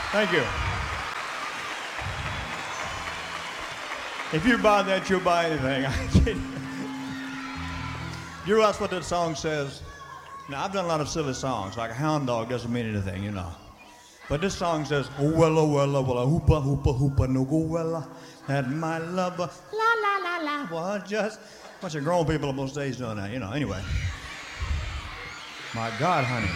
Thank you. If you buy that, you'll buy anything. I kid you. You realize what that song says? Now, I've done a lot of silly songs, like a hound dog doesn't mean anything, you know. But this song says, oh, wella, wella, wella, hoopa, hoopa, hoopa, no go wella, had my lover, la, la, la, la. Well, just a bunch of grown people on most days doing that, you know. Anyway. My God, honey.